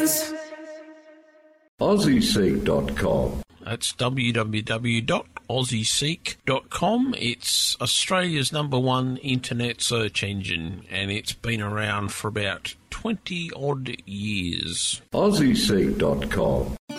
is AussieSeek.com. That's www.aussieseek.com. It's Australia's #1 internet search engine, and it's been around for about 20-odd years. AussieSeek.com.